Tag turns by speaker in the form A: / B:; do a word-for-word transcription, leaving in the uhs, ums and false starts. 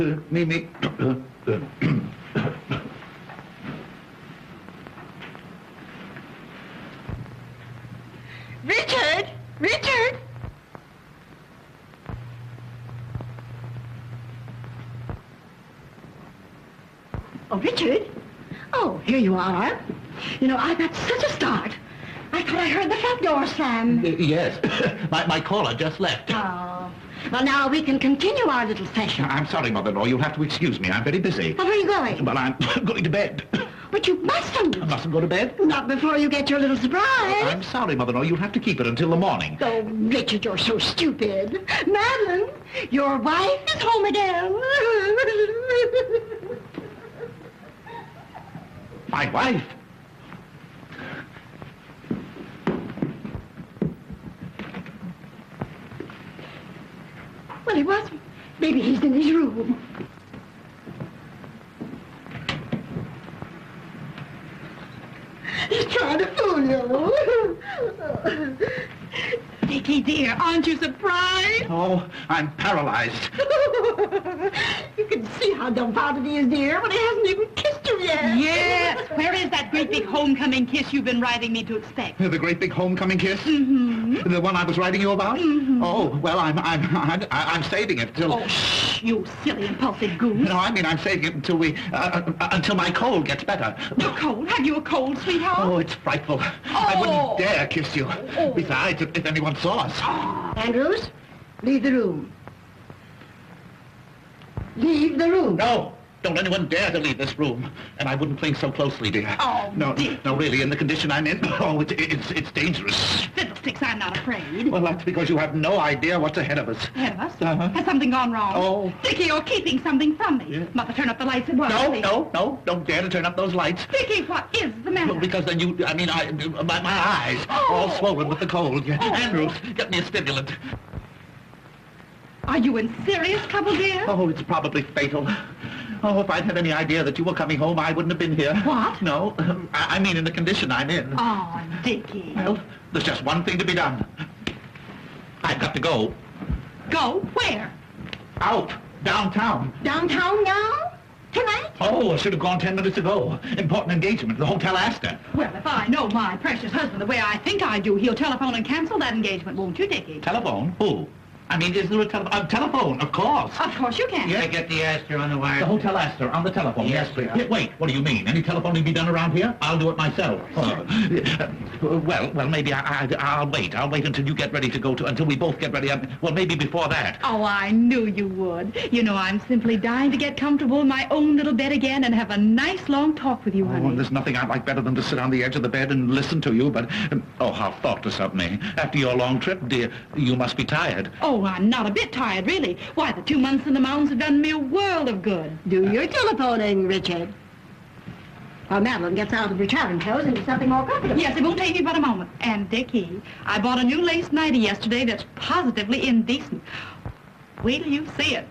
A: Mimi.
B: Richard! Richard! Oh, Richard? Oh, here you are. You know, I got such a start. I thought I heard the front door slam.
A: Uh, yes. my, my caller just left.
B: Oh. Well, now we can continue our little session.
A: I'm sorry, Mother-in-law. You'll have to excuse me. I'm very busy.
B: Well, where are you going?
A: Well, I'm going to bed.
B: But you mustn't.
A: I mustn't go to bed?
B: Not before you get your little surprise.
A: I'm sorry, Mother-in-law. You'll have to keep it until the morning.
B: Oh, Richard, you're so stupid. Madeline, your wife is home again.
A: My wife?
B: Well, he wasn't. Maybe he's in his room. He's trying to fool you. Dickie, dear, aren't you surprised?
A: Oh, I'm paralyzed.
B: You can see how dumbfounded he is, dear, but he hasn't even kissed you yet.
C: Yes. Where is that great big homecoming kiss you've been writing me to expect?
A: The great big homecoming kiss?
C: Mm-hmm.
A: The one I was writing you about?
C: Mm-hmm.
A: Oh, well, I'm, I'm, I'm, I'm saving it till...
C: Oh, shh, you silly, impulsive goose.
A: No, I mean, I'm saving it until we, uh, uh, until my cold gets better.
C: You're cold? Have you a cold, sweetheart?
A: Oh, it's frightful. I
C: Oh.
A: wouldn't dare kiss you.
C: Oh.
A: Besides, if, if anyone saw us.
B: Andrews, leave the room. Leave the room.
A: No, don't anyone dare to leave this room. And I wouldn't cling so closely, dear.
C: Oh,
A: no,
C: dear.
A: no, really, in the condition I'm in, oh, it, it's, it's dangerous.
C: Fiddlesticks, I'm not afraid.
A: Well, that's because you have no idea what's ahead of us.
C: Ahead of us?
A: Uh-huh.
C: Has something gone wrong?
A: Oh.
C: Dickie, you're keeping something from me.
A: Yeah.
C: Mother, turn up the lights at once.
A: No,
C: please.
A: no, no, don't dare to turn up those lights.
C: Dickie, what is the matter?
A: Well, because then you, I mean, I, my, my eyes,
C: Oh.
A: all swollen with the cold.
C: Oh.
A: Andrews, get me a stimulant.
C: Are you in serious trouble, dear?
A: Oh, it's probably fatal. Oh, if I'd had any idea that you were coming home, I wouldn't have been here.
C: What?
A: No, um, I, I mean in the condition I'm in.
C: Oh, Dickie.
A: Well, there's just one thing to be done. I've got to go.
C: Go? Where?
A: Out. Downtown.
B: Downtown now? Tonight?
A: Oh, I should have gone ten minutes ago. Important engagement, the Hotel Astor.
C: Well, if I know my precious husband the way I think I do, he'll telephone and cancel that engagement, won't you, Dickie?
A: Telephone? Who? I mean, is there a tele- uh, telephone? Of course.
C: Of course you can.
D: Yeah, get the Astor on the wire.
A: The Hotel Astor, on the telephone.
D: Yes,
A: Yes, please.
D: sir.
A: Here, wait, what do you mean? Any telephoning be done around here? I'll do it myself. Uh, well, well, maybe I, I, I'll wait. I'll wait until you get ready to go to, until we both get ready. Um, well, maybe before that.
C: Oh, I knew you would. You know, I'm simply dying to get comfortable in my own little bed again and have a nice long talk with you,
A: Oh,
C: honey.
A: there's nothing I'd like better than to sit on the edge of the bed and listen to you, but, um, oh, how thoughtless of me. After your long trip, dear, you must be tired.
C: Oh, I'm not a bit tired, really. Why, the two months in the mountains have done me a world of good.
B: Do your telephoning, Richard. While Madeline gets out of her traveling clothes into something more comfortable.
C: Yes, it won't take me but a moment. And, Dickie, I bought a new lace nightie yesterday that's positively indecent. Wait till you see it.